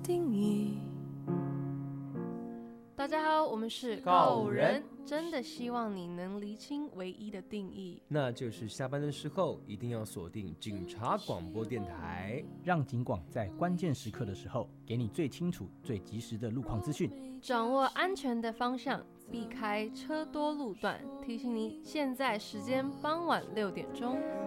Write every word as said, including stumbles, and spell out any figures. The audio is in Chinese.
定义。 大家好，我们是告人， 真的希望你能厘清唯一的定义， 那就是下班的时候一定要锁定警察广播电台， 让警广在关键时刻的时候给你最清楚、最及时的路况资讯， 掌握安全的方向，避开车多路段。提醒你，现在时间傍晚六点钟。